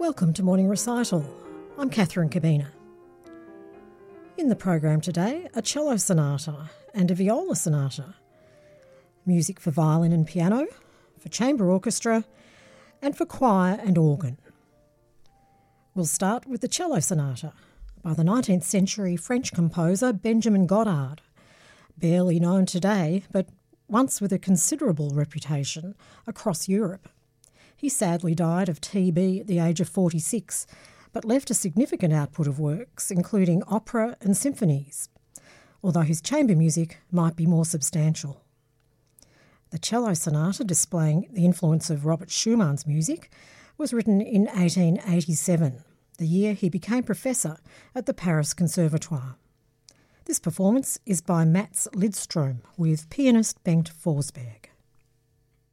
Welcome to Morning Recital. I'm Catherine Cabina. In the program today, a cello sonata and a viola sonata, music for violin and piano, for chamber orchestra, and for choir and organ. We'll start with the cello sonata by the 19th century French composer Benjamin Godard, barely known today, but once with a considerable reputation across Europe. He sadly died of TB at the age of 46, but left a significant output of works, including opera and symphonies, although his chamber music might be more substantial. The cello sonata, displaying the influence of Robert Schumann's music, was written in 1887, the year he became professor at the Paris Conservatoire. This performance is by Mats Lidström with pianist Bengt Forsberg.